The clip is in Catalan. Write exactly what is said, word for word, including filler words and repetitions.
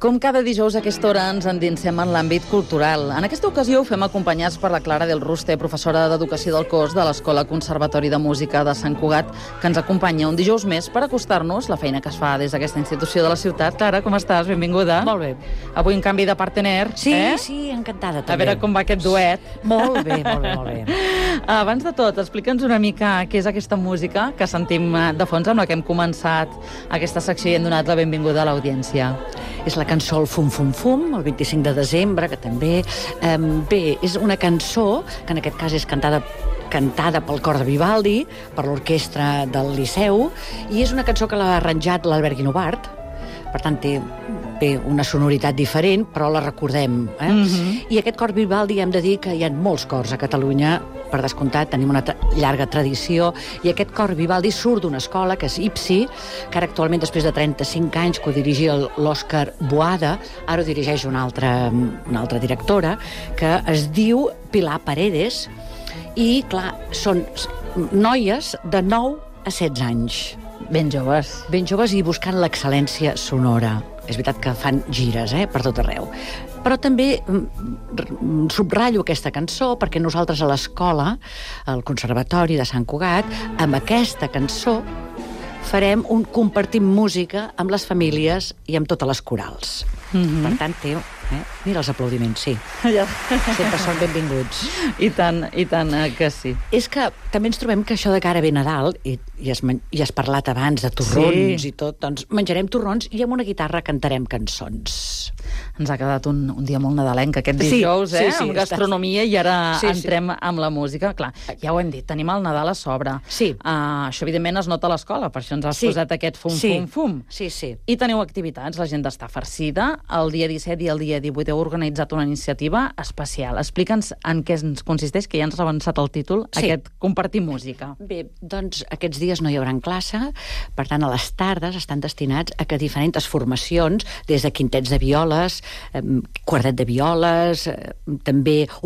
Com cada dijous a aquesta hora ens endinsem en l'àmbit cultural. En aquesta ocasió ho fem acompanyats per la Clara del Ruste, professora d'Educació del Cos de l'Escola Conservatori de Música de Sant Cugat, que ens acompanya un dijous més per acostar-nos la feina que es fa des d'aquesta institució de la ciutat. Clara, com estàs? Benvinguda. Molt bé. Avui en canvi de partener, Sí, eh? sí, encantada també. A veure com va aquest duet. Molt bé, molt bé, molt bé. Abans de tot, explica'ns una mica què és aquesta música que sentim de fons, amb la que hem començat aquesta secció i hem donat la benvinguda a l'audiència. És la cançó El Fum Fum Fum, el vint-i-cinc de desembre, que també... Eh, bé, és una cançó que en aquest cas és cantada cantada pel cor de Vivaldi, per l'orquestra del Liceu, i és una cançó que l'ha arranjat l'Albert Guinovart. Per tant, té bé, una sonoritat diferent, però la recordem. Eh? Mm-hmm. I aquest cor Vivaldi hem de dir que hi ha molts cors a Catalunya, per descomptat, tenim una tra- llarga tradició, i aquest cor Vivaldi surt d'una escola, que és I P S I, que ara actualment, després de trenta-cinc anys, que ho dirigia l'Òscar Boada, ara ho dirigeix una altra, una altra directora, que es diu Pilar Paredes, i, clar, són noies de nou a setze anys. Ben joves. Ben joves i buscant l'excel·lència sonora. És veritat que fan gires, eh, per tot arreu. Però també mm, subratllo aquesta cançó perquè nosaltres a l'escola, al Conservatori de Sant Cugat, amb aquesta cançó farem un compartim música amb les famílies i amb totes les corals. Mm-hmm. Per tant, Teo, eh? Mira els aplaudiments, sí. Ja. Sempre són benvinguts. I tant, i tant eh, que sí. És que també ens trobem que això de cara ve Nadal, i, i, has, i has parlat abans de torrons Sí. i tot, doncs menjarem torrons i amb una guitarra cantarem cançons. Ens ha quedat un, un dia molt nadalenc aquest Sí, dijous, eh? sí, sí, amb gastronomia, i ara Sí, sí. entrem amb la música. Clar, ja ho hem dit, tenim el Nadal a sobre. Sí. Uh, això, evidentment, es nota a l'escola, per això ens has Sí. posat aquest fum, Sí. fum, fum. Sí, sí. I teniu activitats, la gent està farcida. El dia disset i el dia divuit heu organitzat una iniciativa especial. Explica'ns en què ens consisteix, que ja ens ha avançat el títol, Sí. aquest compartir música. Bé, doncs aquests dies no hi haurà classe, per tant, a les tardes estan destinats a que diferents formacions, des de quintets de violes, eh, quartet de violes, eh, també